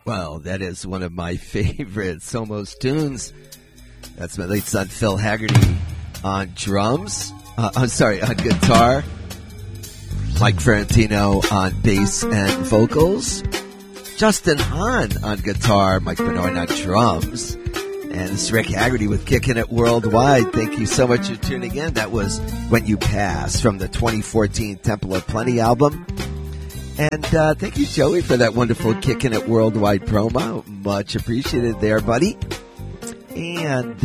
Well, that is one of my favorite Somos tunes. That's my late son Phil Haggerty on drums. On guitar. Mike Ferrantino on bass and vocals. Justin Hahn on guitar. Mike Benoit on drums. And this is Rick Haggerty with Kicking It Worldwide. Thank you so much for tuning in. That was When You Pass from the 2014 Temple of Plenty album. And thank you, Joey, for that wonderful Kicking It Worldwide promo. Much appreciated there, buddy. And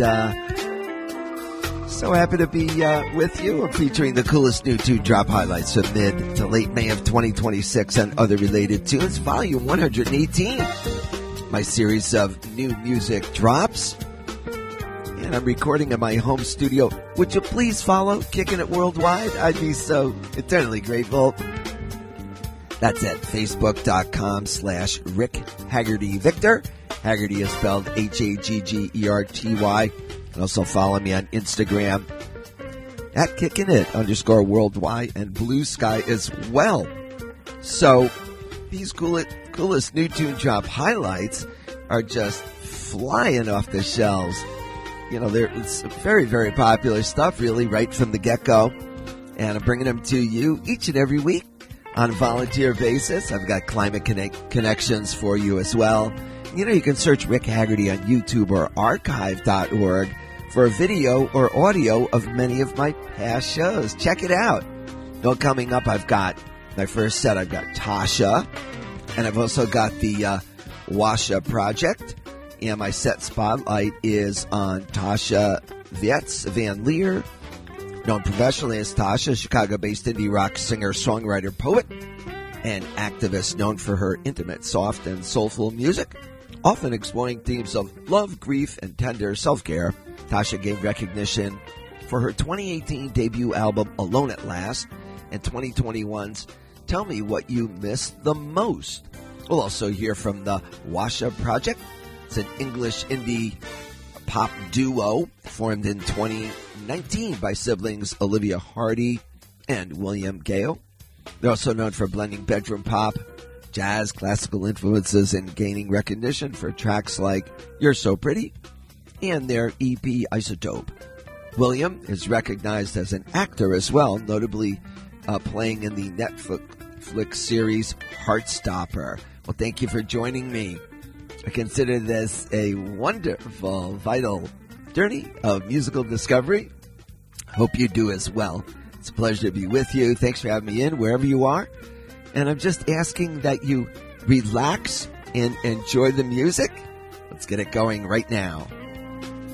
so happy to be with you. I'm featuring the coolest new tune drop highlights from mid to late May of 2026 and other related tunes. Volume 118, my series of new music drops. And I'm recording in my home studio. Would you please follow Kicking It Worldwide? I'd be so eternally grateful. That's at facebook.com/Rick Haggerty Victor. Haggerty is spelled Haggerty. And also follow me on Instagram at Kicking It _worldwide and Blue Sky as well. So these coolest new tune drop highlights are just flying off the shelves. You know, it's very, very popular stuff, really, right from the get-go. And I'm bringing them to you each and every week on a volunteer basis. I've got climate connections for you as well. You know, you can search Rick Haggerty on YouTube or archive.org for a video or audio of many of my past shows. Check it out. Now, coming up, I've got my first set. I've got Tasha, and I've also got the Washa Project. And my set spotlight is on Tasha Vietz Van Leer, known professionally as Tasha, Chicago-based indie rock singer, songwriter, poet, and activist known for her intimate, soft, and soulful music, often exploring themes of love, grief, and tender self-care. Tasha gained recognition for her 2018 debut album, Alone at Last, and 2021's Tell Me What You Missed the Most. We'll also hear from the Washa Project. It's an English indie pop duo formed in 2019 by siblings Olivia Hardy and William Gale. They're also known for blending bedroom pop, jazz, classical influences, and gaining recognition for tracks like You're So Pretty and their EP Isotope. William is recognized as an actor as well, notably playing in the Netflix series Heartstopper. Well, thank you for joining me. I consider this a wonderful, vital journey of musical discovery. Hope you do as well. It's a pleasure to be with you. Thanks for having me in wherever you are. And I'm just asking that you relax and enjoy the music. Let's get it going right now.